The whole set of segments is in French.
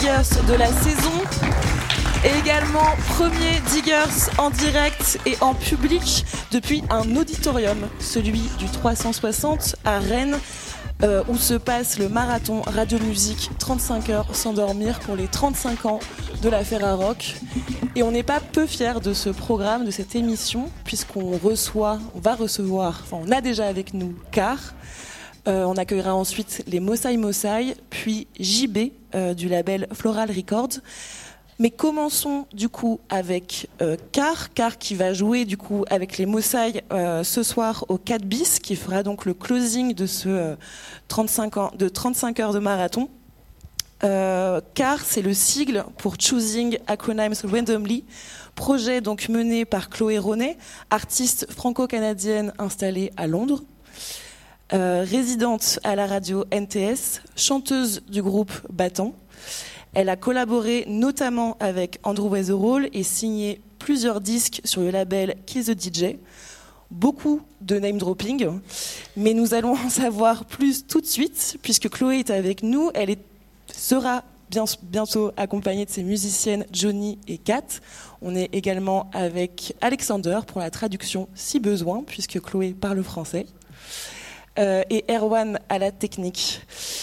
Diggers de la saison. Et également premier Diggers en direct et en public depuis un auditorium, celui du 360 à Rennes, où se passe le marathon Radio Musique 35 heures sans dormir pour les 35 ans de la Ferrarock. Et on n'est pas peu fiers de ce programme, de cette émission, puisqu'on on a déjà avec nous Car. On accueillera ensuite les Mossai Mossai, puis JB du label Floral Records. Mais commençons du coup avec Car qui va jouer du coup avec les Mossai ce soir au 4 bis, qui fera donc le closing de ce 35 heures de marathon. Car c'est le sigle pour Choosing Acronyms Randomly, projet donc mené par Chloé Ronet, artiste franco-canadienne installée à Londres. Résidente à la radio NTS, chanteuse du groupe Battant. Elle a collaboré notamment avec Andrew Weatherall et signé plusieurs disques sur le label Kill the DJ. Beaucoup de name dropping, mais nous allons en savoir plus tout de suite puisque Chloé est avec nous. Elle sera bientôt accompagnée de ses musiciennes Johnny et Kat. On est également avec Alexander pour la traduction si besoin puisque Chloé parle français. Et Erwan à la technique.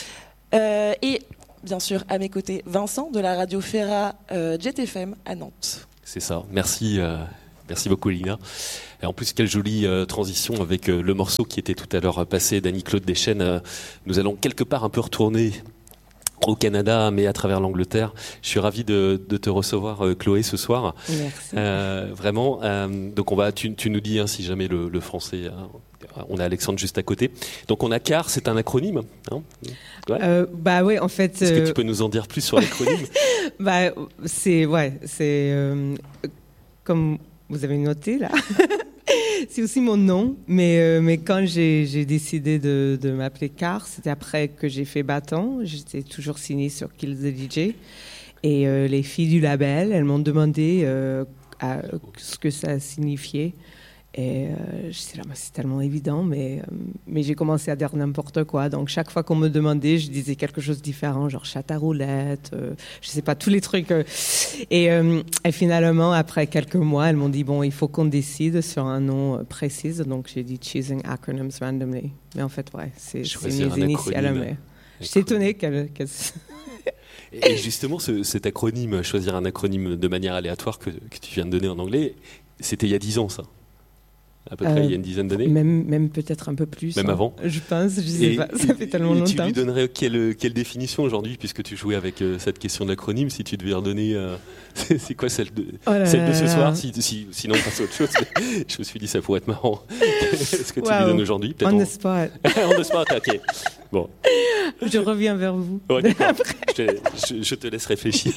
Et bien sûr, à mes côtés, Vincent de la radio Ferra Jet FM à Nantes. C'est ça, merci beaucoup Lina. Et en plus, quelle jolie transition avec le morceau qui était tout à l'heure passé d'Annie-Claude Deschênes. Nous allons quelque part un peu retourner au Canada, mais à travers l'Angleterre. Je suis ravi de te recevoir, Chloé, ce soir. Merci. Vraiment. Donc tu nous dis si jamais le français. On a Alexandre juste à côté. Donc on a CAR, c'est un acronyme. Hein, ouais. Oui, en fait. Est-ce que tu peux nous en dire plus sur l'acronyme? C'est comme vous avez noté là. C'est aussi mon nom, mais quand j'ai décidé de m'appeler Car, c'était après que j'ai fait Battant. J'étais toujours signée sur Kill the DJ. Et les filles du label, elles m'ont demandé ce que ça signifiait. Et j'étais là, c'est tellement évident, mais j'ai commencé à dire n'importe quoi. Donc chaque fois qu'on me demandait, je disais quelque chose de différent, genre chatte à roulette, je sais pas, tous les trucs. Et finalement, après quelques mois, elles m'ont dit, bon, il faut qu'on décide sur un nom précis. Donc j'ai dit Choosing Acronyms Randomly. Mais en fait, ouais, c'est mes initiales. Mais j'étais étonnée qu'elle... Et justement, cet acronyme, choisir un acronyme de manière aléatoire que tu viens de donner en anglais, c'était il y a 10 ans, ça? À peu près, il y a une dizaine d'années. Même peut-être un peu plus. Même avant. Je pense, je sais pas. Ça fait tellement longtemps. Tu lui donnerais quelle définition aujourd'hui, puisque tu jouais avec cette question de l'acronyme, si tu devais redonner... c'est quoi celle de ce soir, sinon on passe à autre chose. Je me suis dit, ça pourrait être marrant. Est-ce que tu lui donnes aujourd'hui? On the spot. On the spot, ok. Bon. Je reviens vers vous. Ouais, je te laisse réfléchir.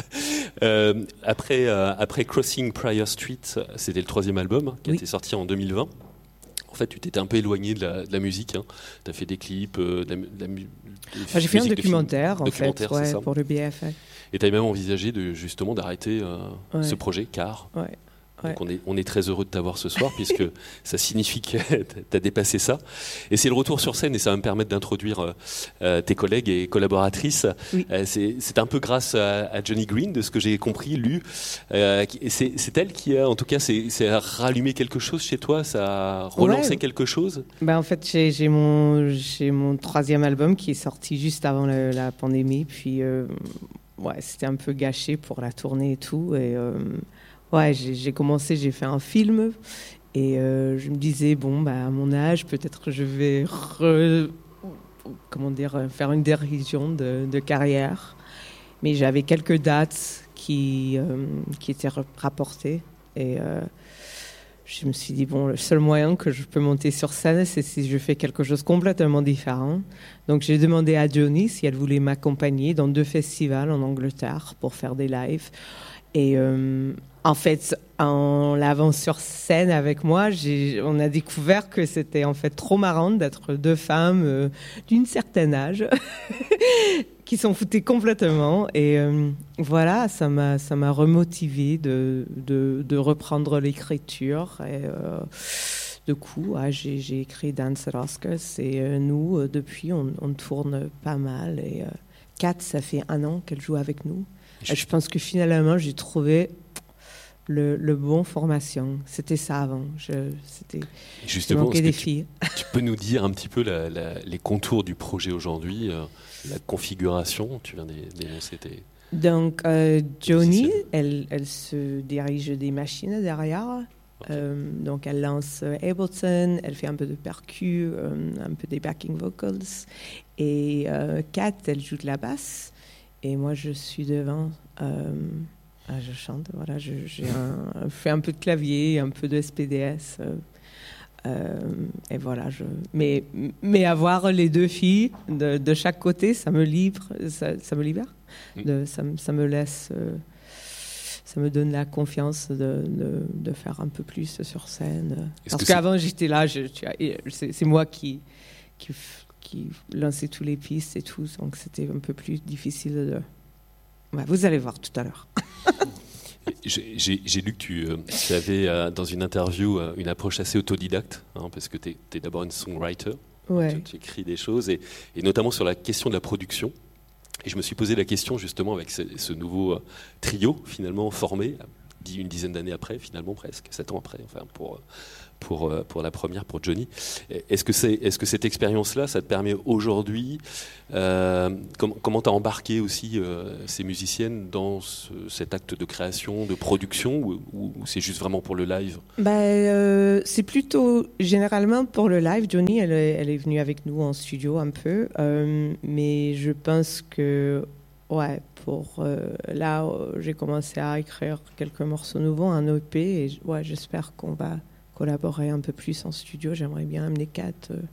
Après Crossing Prior Street, c'était le 3e album qui a été sorti en 2020. En fait, tu t'étais un peu éloigné de la musique. Hein. Tu as fait des clips, j'ai fait un documentaire, en fait, ça. pour le BFA. Et tu as même envisagé d'arrêter ce projet, Car. Ouais. Donc on est très heureux de t'avoir ce soir puisque ça signifie que tu as dépassé ça. Et c'est le retour sur scène et ça va me permettre d'introduire tes collègues et collaboratrices. Oui. C'est un peu grâce à Johnny Green, de ce que j'ai compris, lu. C'est elle qui a, en tout cas, c'est rallumé quelque chose chez toi, ça a relancé quelque chose. En fait, j'ai mon 3e album qui est sorti juste avant la pandémie. Puis, c'était un peu gâché pour la tournée et tout. Et... j'ai fait un film et je me disais, à mon âge, peut-être que je vais faire une dérision de carrière. Mais j'avais quelques dates qui étaient rapportées et je me suis dit, le seul moyen que je peux monter sur scène, c'est si je fais quelque chose complètement différent. Donc j'ai demandé à Johnny si elle voulait m'accompagner dans 2 festivals en Angleterre pour faire des lives. Et en fait, en l'avant sur scène avec moi, on a découvert que c'était en fait trop marrant d'être 2 femmes d'une certaine âge qui s'en foutaient complètement. Et ça m'a remotivée de reprendre l'écriture. Et du coup, j'ai écrit Dance at Oscars et nous, depuis, on tourne pas mal et Kat, ça fait 1 an qu'elle joue avec nous. Et je pense que finalement, j'ai trouvé le bon formation. C'était ça avant. Justement, des filles. Tu peux nous dire un petit peu les contours du projet aujourd'hui, la configuration, tu viens d'énoncer tes... Donc, Joni, elle se dirige des machines derrière. Okay. Donc, elle lance Ableton, elle fait un peu de percus, un peu des backing vocals. Et Kat, elle joue de la basse. Et moi, je suis devant. Je chante, voilà. Je fais un peu de clavier, un peu de SPDS. Et voilà. Mais avoir les 2 filles de chaque côté, ça me libère. Ça me libère. Ça me laisse... ça me donne la confiance de faire un peu plus sur scène. Parce qu'avant, j'étais là, c'est moi qui lançais tous les pistes et tout, donc c'était un peu plus difficile. Vous allez voir tout à l'heure. J'ai lu que tu avais, dans une interview, une approche assez autodidacte, parce que tu es d'abord une songwriter, tu écris des choses, et notamment sur la question de la production. Et je me suis posé la question justement avec ce nouveau trio finalement formé une dizaine d'années après, finalement presque 7 ans après, enfin pour la première, pour Joni. Est-ce que cette expérience-là, ça te permet aujourd'hui, comment t'as embarqué aussi ces musiciennes dans cet acte de création, de production, ou c'est juste vraiment pour le live? C'est plutôt généralement pour le live. Joni, elle est venue avec nous en studio un peu, mais je pense que là, j'ai commencé à écrire quelques morceaux nouveaux, un EP, et j'espère qu'on va collaborer un peu plus en studio. J'aimerais bien amener Kat.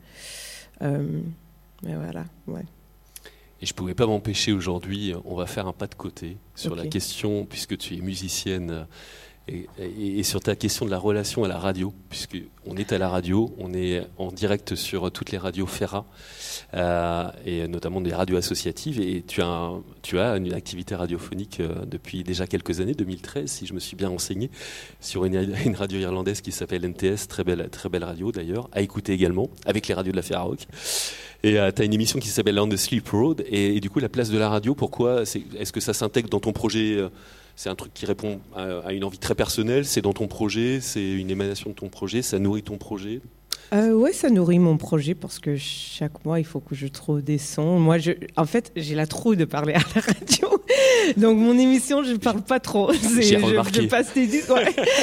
Mais voilà, Et je ne pouvais pas m'empêcher aujourd'hui, on va faire un pas de côté sur la question, puisque tu es musicienne, et sur ta question de la relation à la radio, puisqu'on est à la radio, on est en direct sur toutes les radios Ferra, et notamment des radios associatives, et tu as une activité radiophonique depuis déjà quelques années, 2013 si je me suis bien renseigné, sur une radio irlandaise qui s'appelle NTS, très belle radio d'ailleurs, à écouter également, avec les radios de la Ferra Rock. Et tu as une émission qui s'appelle On the Sleep Road, et du coup la place de la radio, pourquoi est-ce que ça s'intègre dans ton projet? C'est un truc qui répond à une envie très personnelle, c'est dans ton projet, c'est une émanation de ton projet, ça nourrit ton projet? Oui, ça nourrit mon projet parce que chaque mois, il faut que je trouve des sons. Moi, en fait, j'ai la trouille de parler à la radio. Donc, mon émission, je ne parle pas trop. J'ai remarqué. Je passe des disques.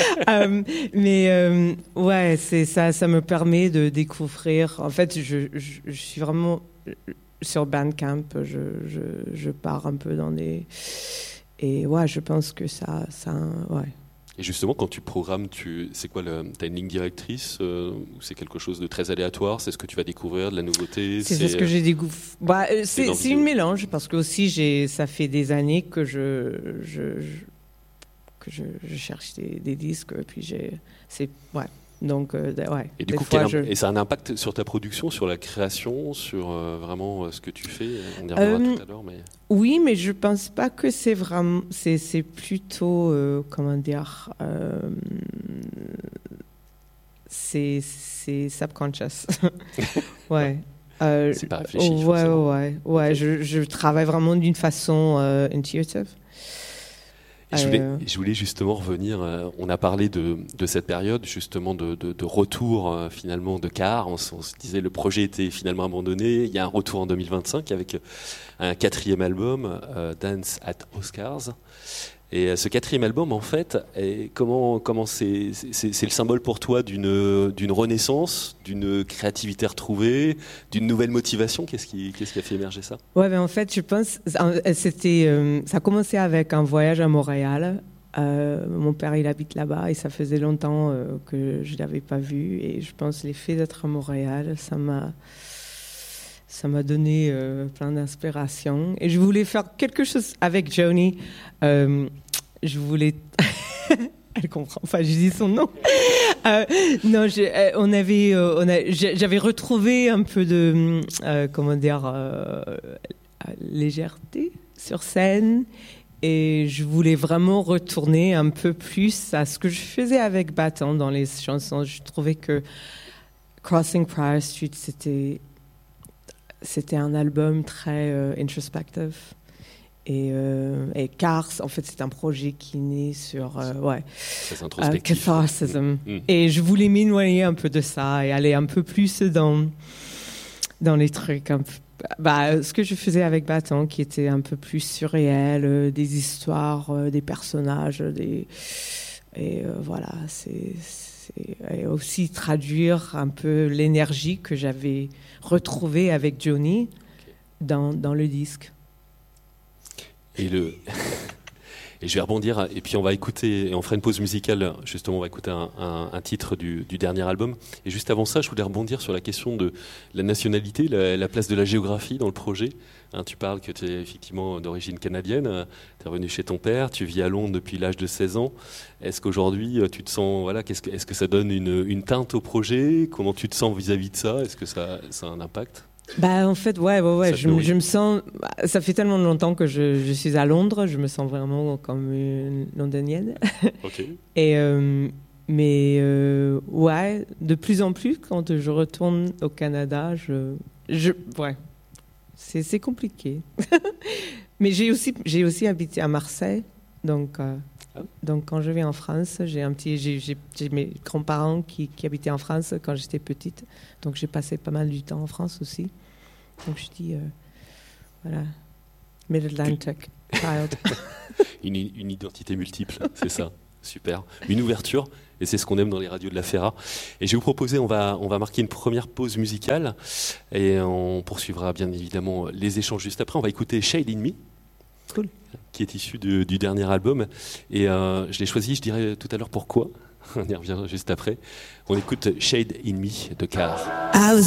C'est ça. Ça me permet de découvrir. En fait, je suis vraiment sur Bandcamp. Je pars un peu dans des... Et je pense que ça. Et justement, quand tu programmes, c'est quoi t'as une ligne directrice ou c'est quelque chose de très aléatoire? C'est ce que tu vas découvre, de la nouveauté? C'est ce que j'ai découvert. C'est une mélange parce que aussi ça fait des années que je cherche des disques, puis Donc, Et du coup, et ça a un impact sur ta production, sur la création, sur vraiment ce que tu fais? On y reviendra tout à l'heure. Oui, mais je pense pas que c'est vraiment. C'est plutôt comment dire. C'est subconscious. C'est pas réfléchi. Je travaille vraiment d'une façon intuitive. Je voulais justement revenir, on a parlé de cette période justement de retour finalement de Car, on se disait le projet était finalement abandonné, il y a un retour en 2025 avec un 4e album, Dance at Oscars. Et ce 4e album, en fait, comment c'est le symbole pour toi d'une renaissance, d'une créativité retrouvée, d'une nouvelle motivation? Qu'est-ce qui a fait émerger ça? En fait, je pense ça a commencé avec un voyage à Montréal. Mon père, il habite là-bas et ça faisait longtemps que je l'avais pas vu. Et je pense l'effet d'être à Montréal, ça m'a donné plein d'inspiration. Et je voulais faire quelque chose avec Joni. Je voulais... Elle comprend pas, je dis son nom. J'avais retrouvé un peu de... légèreté sur scène. Et je voulais vraiment retourner un peu plus à ce que je faisais avec Bâton dans les chansons. Je trouvais que Crossing Prior Street, c'était... c'était un album très introspectif. Et Cars, en fait, c'est un projet qui naît sur catharsis. Et je voulais m'éloigner un peu de ça et aller un peu plus dans les trucs un peu. Ce que je faisais avec Bâton, qui était un peu plus surréel, des histoires, des personnages, et aussi traduire un peu l'énergie que j'avais retrouvée avec Johnny dans le disque. Et je vais rebondir, et puis on va écouter, et on fera une pause musicale, justement, on va écouter un titre du dernier album. Et juste avant ça, je voulais rebondir sur la question de la nationalité, la place de la géographie dans le projet. Tu parles que tu es effectivement d'origine canadienne, tu es revenu chez ton père, tu vis à Londres depuis l'âge de 16 ans. Est-ce qu'aujourd'hui, tu te sens, est-ce que ça donne une teinte au projet ? Comment tu te sens vis-à-vis de ça ? Est-ce que ça a un impact ? En fait, ouais. Je me sens. Ça fait tellement longtemps que je suis à Londres, je me sens vraiment comme une londonienne. Ok. Mais de plus en plus, quand je retourne au Canada, c'est compliqué. Mais j'ai aussi habité à Marseille, donc quand je viens en France, j'ai mes grands-parents qui habitaient en France quand j'étais petite, donc j'ai passé pas mal du temps en France aussi. Donc je dis Mid-Atlantic child. une identité multiple, c'est ça. Super. Une ouverture, et c'est ce qu'on aime dans les radios de la Ferra. Et je vais vous proposer, on va marquer une première pause musicale, et on poursuivra bien évidemment les échanges juste après. On va écouter Shade in Me. Cool. Qui est issu du dernier album. Et je l'ai choisi, je dirais tout à l'heure pourquoi. On y revient juste après. On écoute Shade in Me de Car. I was